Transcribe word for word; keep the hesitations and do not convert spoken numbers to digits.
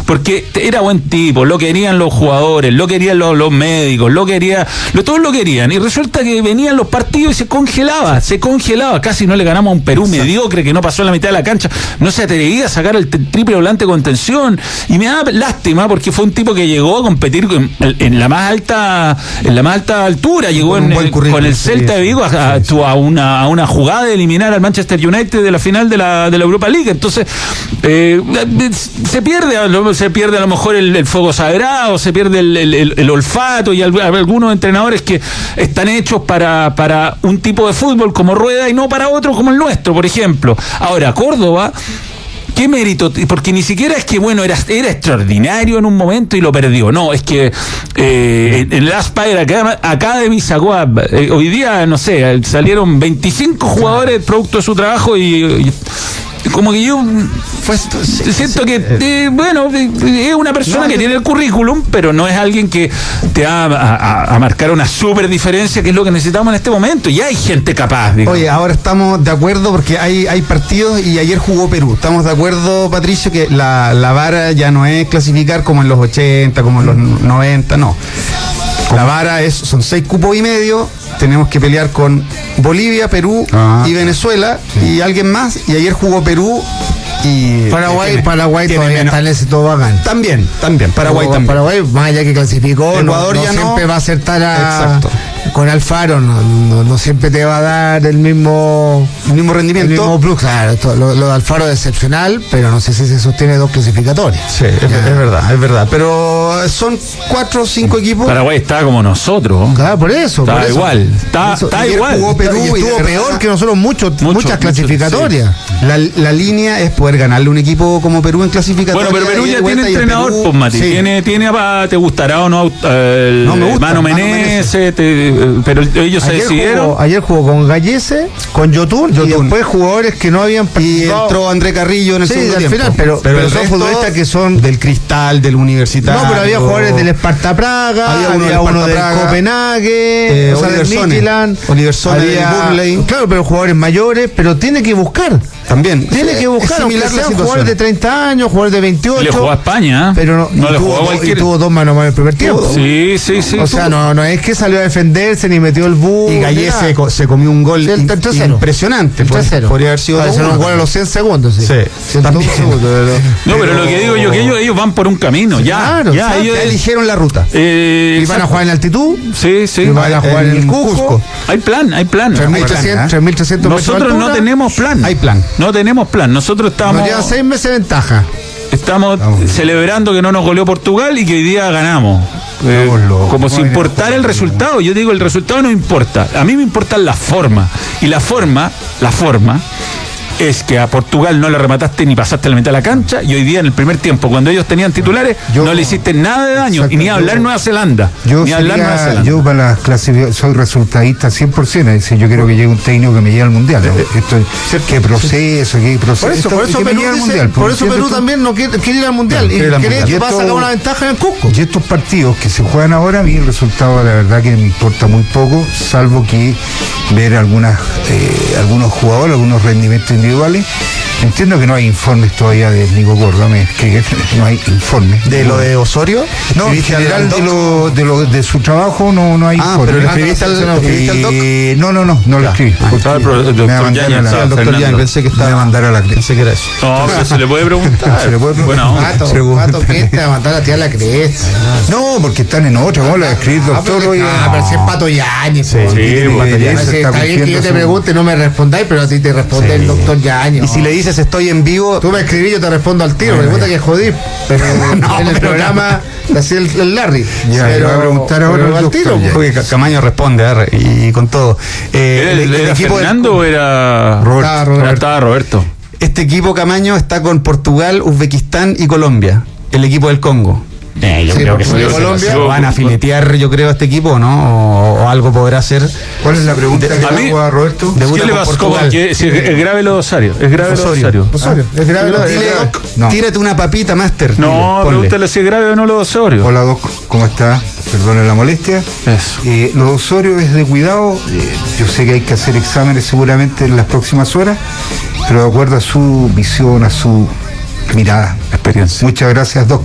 porque era buen tipo, lo querían los jugadores, lo querían los, los médicos, lo quería, lo, todos lo querían, y resulta que venían los partidos y se congelaba, se congelaba, casi no le ganamos a un Perú Exacto. mediocre que no pasó en la mitad de la cancha, no se atrevía a sacar el triple volante con tensión, y me da lástima porque fue un tipo que llegó a competir en, en la más alta, en la más alta altura, llegó en el, con el Celta de Vigo a, a, a, una, a una jugada de eliminar al Manchester United de la final de la, de la Europa League. Entonces eh, se pierde se pierde a lo mejor el, el fuego sagrado, se pierde el, el, el, el olfato, y algunos entrenadores que están hechos para, para un tipo de fútbol como Rueda y no para otro como el nuestro, por ejemplo. Ahora, Córdoba, ¿qué mérito? Porque ni siquiera es que, bueno, era, era extraordinario en un momento y lo perdió. No, es que eh, en la Aspire Academy sacó a, eh, hoy día, no sé, salieron veinticinco jugadores producto de su trabajo y... y como que yo pues, siento que eh, bueno, es una persona no, que tiene el currículum, pero no es alguien que te va a, a, a marcar una super diferencia, que es lo que necesitamos en este momento. Y hay gente capaz, digo. Oye, ahora estamos de acuerdo porque hay, hay partidos y ayer jugó Perú. Estamos de acuerdo, Patricio, que la, la vara ya no es clasificar como en los ochenta, como en los noventa, no. La vara es, son seis cupos y medio. Tenemos que pelear con Bolivia, Perú ah, y Venezuela sí. y alguien más. Y ayer jugó Perú y Paraguay, tiene, Paraguay tiene todavía menos. está en ese tobogán. También, también, Paraguay también. Paraguay, más allá que clasificó, Ecuador no, no ya siempre no. va a acertar a, Exacto. con Alfaro, no, no, no siempre te va a dar el mismo el mismo rendimiento. El mismo plus, claro, esto, lo, lo de Alfaro es excepcional, pero no sé si se sostiene dos clasificatorias. Sí, es, es verdad, es verdad. Pero son cuatro o cinco equipos. Paraguay está como nosotros. Claro, por eso. Está por eso. igual, está, eso, está igual. Jugó Perú y, y estuvo y peor verdad, que nosotros mucho, mucho, muchas clasificatorias. Mucho, sí. la, la línea es poder ganarle un equipo como Perú en clasificatoria. Bueno, pero Perú ya tiene entrenador, Perú, pues Mati. Sí. Tiene, tiene, te gustará o no, el no me gusta, Mano Menezes, pero ellos se ayer decidieron. Jugó, ayer jugó con Gallese, con Yotun, Yotun, y después jugadores que no habían participado. Y entró André Carrillo en el sí, segundo al tiempo. final, pero, pero, pero son futbolistas que son del Cristal, del Universitario. No, pero había jugadores del Sparta Praga, había uno, había del, uno del Praga, Copenhague, eh, o sea, del Midtjylland, Oliver Sone, había, del Burnley. Claro, pero jugadores mayores, pero tiene que buscar. También. Tiene sí, que buscar, aunque sean jugadores de treinta años, jugadores de veintiocho. Le jugó a España, pero no, no le tuvo, jugó a cualquier... y tuvo dos manos más en el primer tiempo. Sí, sí, sí. O sea, no, no es que salió a defenderse ni metió el bus. Y Gallese se, se comió un gol el, el, el impresionante. El por, podría haber sido un gol a los cien segundos. Sí, sí también. Segundos, pero, no, pero lo que digo yo que ellos, ellos van por un camino. Ya, claro, ya, exacto, ellos ya eligieron la ruta. Eh, y van a jugar en altitud. Sí, sí. Y van a jugar en, en el Cusco. Cusco. Hay plan, hay plan. tres mil trescientos Nosotros no tenemos plan. Hay plan. No tenemos plan. Nosotros estamos. Nos llevan seis meses de ventaja. Estamos Vamos. celebrando que no nos goleó Portugal y que hoy día ganamos. Eh, como si importara el resultado. Yo digo, el resultado no importa. A mí me importa la forma. Y la forma, la forma es que a Portugal no le remataste ni pasaste la mitad de la cancha, y hoy día en el primer tiempo, cuando ellos tenían titulares, yo, no le hiciste nada de daño. Exacto, y ni hablar yo, Nueva Zelanda. Yo, ni sería, hablar Nueva Zelanda. Yo para las clasificaciones soy resultadista cien por ciento. Es decir, yo quiero que llegue un técnico que me lleve al mundial. ¿no? Esto, ¿Qué proceso? ¿Qué proceso? Por eso, esto, por eso Perú, dice, mundial, por eso Perú también no quiere, quiere ir al mundial. No, y cree mundial. que va a sacar una ventaja en el Cusco. Y estos partidos que se juegan ahora, a mí el resultado, la verdad, que me importa muy poco, salvo que ver algunas, eh, algunos jugadores, algunos rendimientos individuales. Entiendo que no hay informes todavía de Nico Córdoba, que no hay informes. ¿De lo de Osorio? No, en general de lo, de lo de su trabajo no, no hay ah, informes. ¿Pero le escribiste al, ¿le escribiste al doc? Eh, no, no, no, no lo escribí. Ah, el doctor Yañez, el doctor Yañez, pensé que estaba... Me va a mandar a la cresta. Pensé que era eso. No, pero se le puede preguntar. Se le puede preguntar. Bueno, Pato, Pato, ¿qué te va a mandar a ti a la cresta? No, porque están en otra. ¿Cómo le va a escribir, doctor? Ah, pero si es Pato Yañez. Sí, Pato Yañez. Está bien que yo te pregunte, no me respondáis, pero a ti te responde el doctor Yañez. Y si le dices estoy en vivo... Tú me escribís, yo te respondo al tiro. Me gusta que jodí, pero no, en el pero programa no. Así el, el Larry. Ya, pero, pero, voy a preguntar ahora al tiro. Porque Camaño responde y, y con todo. Eh, ¿Era, el, el, ¿era equipo Fernando del, o era Roberto? Estaba Roberto. Estaba Roberto. Este equipo Camaño está con Portugal, Uzbekistán y Colombia. El equipo del Congo. Eh, yo sí, creo que sí, Colombia lo van a filetear, yo creo, a este equipo, ¿no? O, o algo podrá hacer. ¿Cuál es la pregunta de, que le hago a Roberto? ¿Qué le vas a que, si es grave lo de Osario? Es grave lo de Osario. Osorio. Ah, es grave lo de Osario. No. Tírate una papita, Master. No, dile, pregúntale si es grave o no lo de Osorio. Hola, Doc, ¿cómo está? Perdone la molestia. Eso. Eh, lo de Osorio es de cuidado. Eh, yo sé que hay que hacer exámenes seguramente en las próximas horas, pero de acuerdo a su visión, a su mirada. Experiencia. Muchas gracias, Doc.